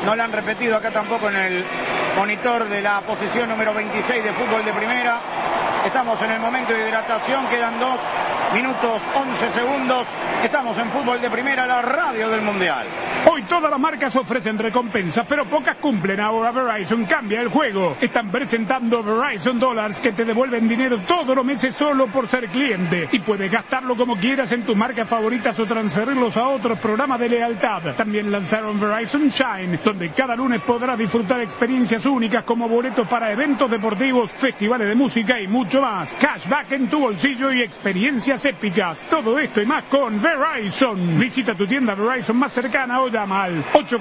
No la han repetido acá tampoco en el monitor de la posición número 26 de fútbol de primera. Estamos en el momento de hidratación, quedan 2 minutos 11 segundos. Estamos en fútbol de primera, la radio del mundial. Hoy todas las marcas ofrecen recompensas, pero pocas cumplen. Ahora Verizon cambia el juego. Están presentando Verizon Dollars que te devuelven dinero todos los meses solo por ser cliente. Y puedes gastarlo como quieras en tus marcas favoritas o transferirlos a otros programas de lealtad. También lanzaron Verizon Shine, donde cada lunes podrás disfrutar experiencias únicas como boletos para eventos deportivos, festivales de música y mucho más. Cashback en tu bolsillo y experiencias épicas. Todo esto y más con Verizon. Visita tu tienda Verizon más cercana o llama al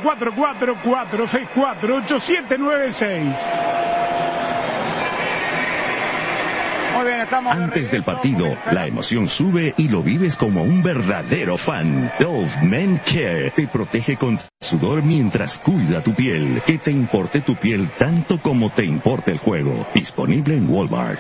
844-464-8796. Muy bien, estamos Antes del partido, la emoción sube y lo vives como un verdadero fan. Dove Men Care te protege con sudor mientras cuida tu piel. Que te importe tu piel tanto como te importa el juego. Disponible en Walmart.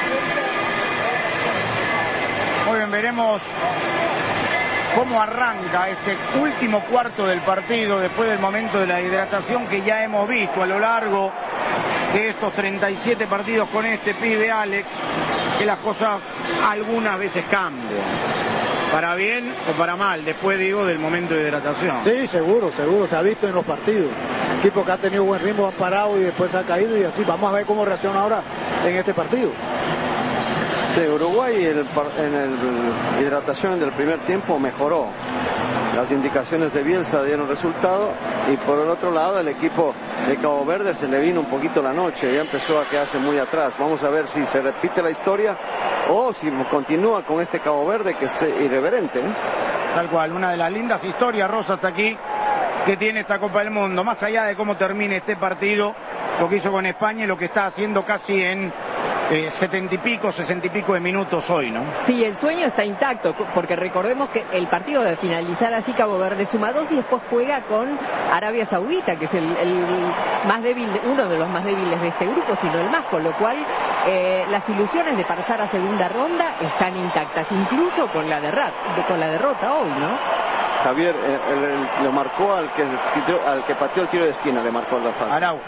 Muy bien, veremos cómo arranca este último cuarto del partido después del momento de la hidratación que ya hemos visto a lo largo de estos 37 partidos con este pibe Alex, que las cosas algunas veces cambian, para bien o para mal, después digo del momento de hidratación. Sí, seguro, se ha visto en los partidos. Un equipo que ha tenido buen ritmo, han parado y después ha caído y así. Vamos a ver cómo reacciona ahora en este partido. Sí, Uruguay en la hidratación del primer tiempo mejoró. Las indicaciones de Bielsa dieron resultado y por el otro lado el equipo de Cabo Verde se le vino un poquito la noche, ya empezó a quedarse muy atrás. Vamos a ver si se repite la historia o si continúa con este Cabo Verde que es irreverente, ¿eh? Tal cual, una de las lindas historias, Rosa, hasta aquí que tiene esta Copa del Mundo, más allá de cómo termine este partido, lo que hizo con España y lo que está haciendo casi en 60 y pico de minutos hoy, ¿no? Sí, el sueño está intacto, porque recordemos que el partido de finalizar así Cabo Verde suma 2 y después juega con Arabia Saudita, que es el más débil, uno de los más débiles de este grupo, sino el más, con lo cual las ilusiones de pasar a segunda ronda están intactas, incluso con la derrota hoy, ¿no? Javier le marcó al que pateó el tiro de esquina, le marcó la falta. Araujo.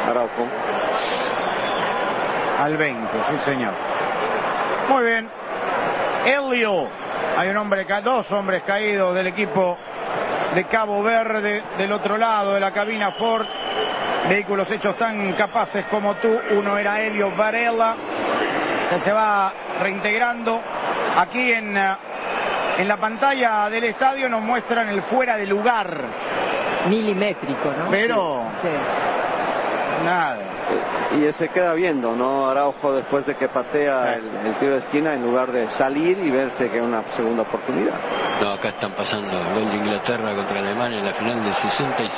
Al 20, sí señor. Muy bien. Elio. Hay dos hombres caídos del equipo de Cabo Verde. Del otro lado de la cabina Ford. Vehículos hechos tan capaces como tú. Uno era Elio Varela, que se va reintegrando. Aquí en la pantalla del estadio nos muestran el fuera de lugar. Milimétrico, ¿no? Pero... Sí. Nada. Y se queda viendo, ¿no? Araujo después de que patea el tiro de esquina en lugar de salir y verse que es una segunda oportunidad. No, acá están pasando el gol de Inglaterra contra Alemania en la final del 66.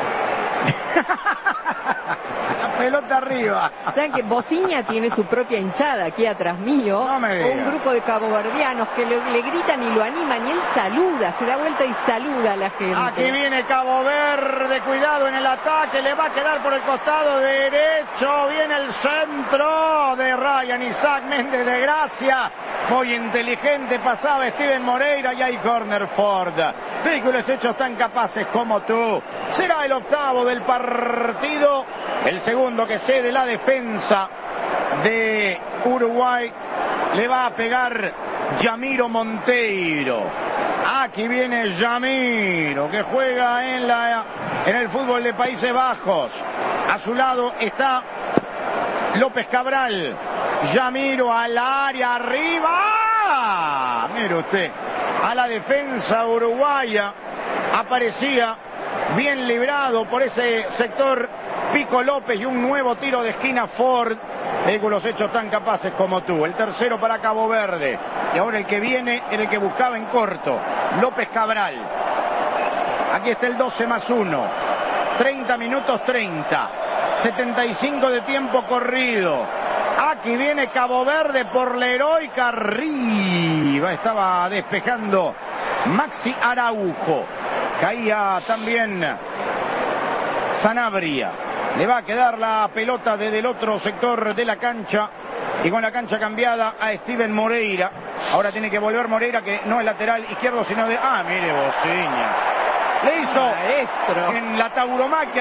La pelota arriba. ¿Saben que Bociña tiene su propia hinchada aquí atrás mío? No me digas. Un grupo de caboverdianos que le gritan y lo animan y él saluda, se da vuelta y saluda a la gente. Aquí viene Cabo Verde, cuidado en el ataque, le va a quedar por el costado derecho, viene el centro de Ryan Isaac Méndez de Gracia, muy inteligente, pasaba Steven Moreira y hay corner Ford. Vehículos hechos tan capaces como tú. Será el octavo del partido, el segundo que cede la defensa de Uruguay. Le va a pegar Yamiro Monteiro. Aquí viene Yamiro, que juega en el fútbol de Países Bajos. A su lado está López Cabral. Yamiro al área, arriba. Mire usted, a la defensa uruguaya. Aparecía bien librado por ese sector Pico López y un nuevo tiro de esquina Ford. Vehículos hechos tan capaces como tú. El tercero para Cabo Verde. Y ahora el que viene era el que buscaba en corto. López Cabral. Aquí está el 12+1. 30 minutos 30. 75 de tiempo corrido. Aquí viene Cabo Verde por la heroica arriba. Estaba despejando Maxi Araujo. Caía también Sanabria. Le va a quedar la pelota desde el otro sector de la cancha. Y con la cancha cambiada a Steven Moreira. Ahora tiene que volver Moreira, que no es lateral izquierdo, sino de... Ah, mire Bociña. Le hizo Maestro. en la tauromaquia.